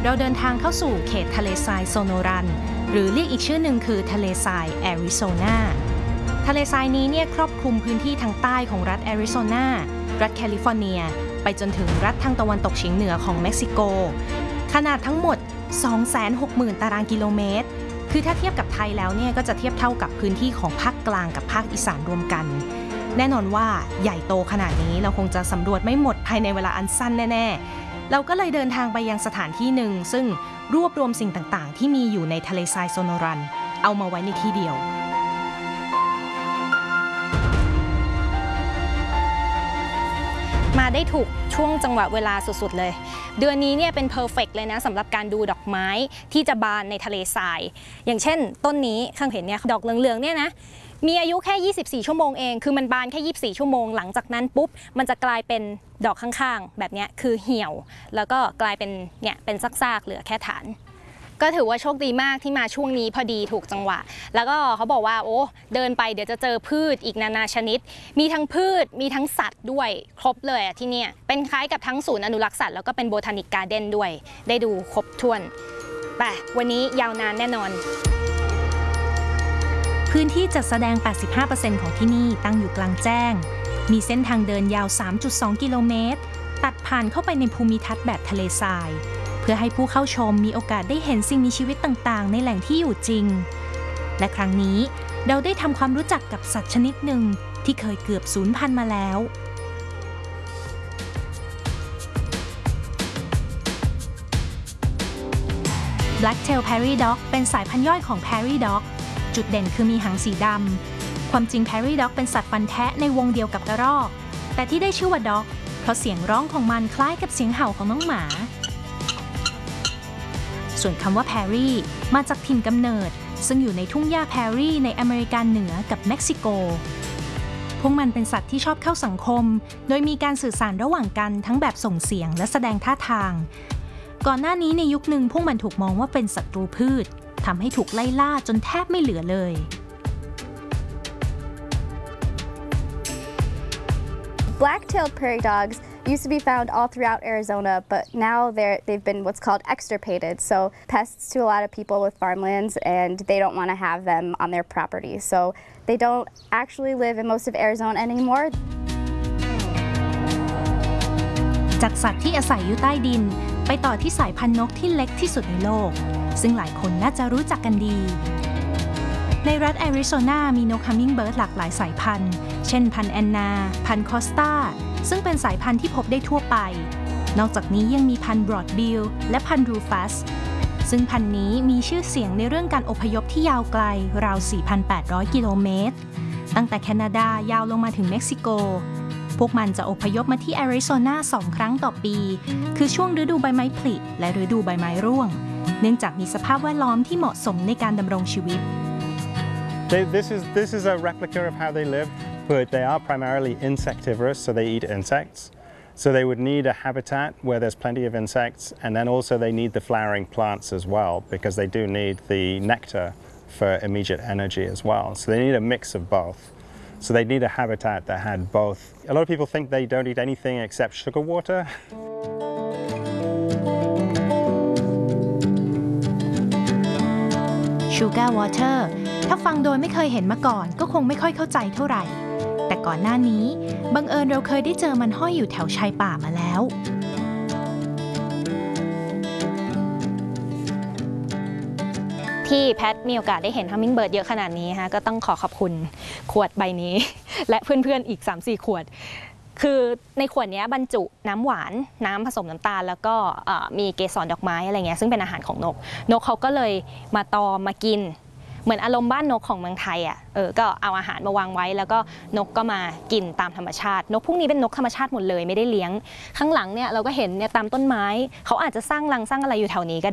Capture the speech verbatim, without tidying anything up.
เราเดินทางเข้าสู่เขตทะเลทรายโซโนรันหรือเรียกอีกชื่อหนึ่งคือทะเลทรายแอริโซนาทะเลทรายนี้เนี่ยครอบคลุมพื้นที่ทางใต้ของรัฐแอริโซนารัฐแคลิฟอร์เนียไปจนถึงรัฐทางตะวันตกเฉียงเหนือของเม็กซิโกขนาดทั้งหมด สองแสนหกหมื่น ตารางกิโลเมตรคือถ้าเทียบกับไทยแล้วเนี่ยก็จะเทียบเท่ากับพื้นที่ของภาคกลางกับภาคอีสานรวมกันแน่นอนว่าใหญ่โตขนาดนี้เราคงจะสำรวจไม่หมดภายในเวลาอันสั้นแน่ๆเราก็เลยเดินทางไปยังสถานที่หนึ่งซึ่งรวบรวมสิ่งต่างๆที่มีอยู่ในทะเลทรายโซโนรันเอามาไว้ในที่เดียวมาได้ถูกช่วงจังหวะเวลาสุดๆเลยเดือนนี้เนี่ยเป็นเพอร์เฟกต์เลยนะสำหรับการดูดอกไม้ที่จะบานในทะเลทรายอย่างเช่นต้นนี้ข้างเห็นเนี่ยดอกเหลืองๆเนี่ยนะมีอายุแค่ยี่สิบสี่ชั่วโมงเองคือมันบานแค่ยี่สิบสี่ชั่วโมงหลังจากนั้นปุ๊บมันจะกลายเป็นดอกข้างๆแบบนี้คือเหี่ยวแล้วก็กลายเป็นเนี่ยเป็นซากๆเหลือแค่ฐานก็ถือว่าโชคดีมากที่มาช่วงนี้พอดีถูกจังหวะแล้วก็เขาบอกว่าโอ้เดินไปเดี๋ยวจะเจอพืชอีกนานาชนิดมีทั้งพืชมีทั้งสัตว์ด้วยครบเลยอ่ะที่นี่เป็นคล้ายกับทั้งศูนย์อนุรักษ์สัตว์แล้วก็เป็นโบทานิกการ์เด้นด้วยได้ดูครบถ้วนแต่วันนี้ยาวนานแน่นอนพื้นที่จัดแสดง แปดสิบห้าเปอร์เซ็นต์ ของที่นี่ตั้งอยู่กลางแจ้งมีเส้นทางเดินยาว สามจุดสอง กิโลเมตรตัดผ่านเข้าไปในภูมิทัศน์แบบทะเลทรายเพื่อให้ผู้เข้าชมมีโอกาสได้เห็นสิ่งมีชีวิตต่างๆในแหล่งที่อยู่จริงและครั้งนี้เราได้ทำความรู้จักกับสัตว์ชนิดหนึ่งที่เคยเกือบสูญพันธุ์มาแล้ว Black-tail Prairie Dog เป็นสายพันธุ์ย่อยของ Prairie Dog จุดเด่นคือมีหางสีดำความจริง Prairie Dog เป็นสัตว์ฟันแทะในวงเดียวกับกระรอกแต่ที่ได้ชื่อว่า Dog เพราะเสียงร้องของมันคล้ายกับเสียงเห่าของน้องหมาส่วนคำว่าแพรรี่มาจากถิ่นกำเนิดซึ่งอยู่ในทุ่งหญ้าแพรรี่ในอเมริกาเหนือกับเม็กซิโกพวกมันเป็นสัตว์ที่ชอบเข้าสังคมโดยมีการสื่อสารระหว่างกันทั้งแบบส่งเสียงและแสดงท่าทางก่อนหน้านี้ในยุคหนึ่งพวกมันถูกมองว่าเป็นศัตรูพืชทำให้ถูกไล่ล่าจนแทบไม่เหลือเลย Black-tailed prairie dogs used to be found all throughout Arizona, but now they're, they've been what's called extirpated. So pests to a lot of people with farmlands, and they don't want to have them on their property. So they don't actually live in most of Arizona anymore. จากสัตว์ที่อาศัยอยู่ใต้ดินไปต่อที่สายพันธุ์นกที่เล็กที่สุดในโลกซึ่งหลายคนน่าจะรู้จักกันดีในรัฐแอริโซนามีนกฮัมมิงเบิร์ดหลากหลายสายพันธุ์เช่นพันธุ์แอนนาพันธุ์คอสตาซึ่งเป็นสายพันธุ์ที่พบได้ทั่วไปนอกจากนี้ยังมีพันธุ์บรอดบิลและพันธุ์รูฟัสซึ่งพันธุ์นี้มีชื่อเสียงในเรื่องการอพยพที่ยาวไกลราว สี่พันแปดร้อย กิโลเมตรตั้งแต่แคนาดายาวลงมาถึงเม็กซิโกพวกมันจะอพยพมาที่แอริโซนาสองครั้งต่อปีคือช่วงฤดูใบไม้ผลิและฤดูใบไม้ร่วงเนื่องจากมีสภาพแวดล้อมที่เหมาะสมในการดำรงชีวิต They, this is this is a replica of how they live, but they are primarily insectivorous, so they eat insects. So they would need a habitat where there's plenty of insects, and then also they need the flowering plants as well, because they do need the nectar for immediate energy as well. So they need a mix of both. So they need a habitat that had both. A lot of people think they don't eat anything except sugar water. Sugar water ถ้าฟังโดยไม่เคยเห็นมาก่อนก็คงไม่ค่อยเข้าใจเท่าไหร่แต่ก่อนหน้านี้บังเอิญเราเคยได้เจอมันห้อยอยู่แถวชายป่ามาแล้วที่แพทมีโอกาสได้เห็นฮัมมิงเบิร์ดเยอะขนาดนี้ฮะก็ต้องขอขอบคุณขวดใบนี้และเพื่อนๆอีก สามสี่ ขวดคือในขวดนี้บรรจุน้ำหวานน้ำผสมน้ำตาลแล้วก็มีเกสรดอกไม้อะไรเงี้ยซึ่งเป็นอาหารของนกนกเขาก็เลยมาตอมมากินเหมือนอารมณ์บ้านนกของเมืองไทยอ่ะเออก็เอาอาหารมาวางไว้แล้วก็นกก็มากินตามธรรมชาตินกพวกนี้เป็นนกธรรมชาติหมดเลยไม่ได้เลี้ยงข้างหลังเนี่ยเราก็เห็นเนี่ยตามต้นไม้เขาอาจจะสร้างรังสร้างอะไรอยู่แถวนี้ก็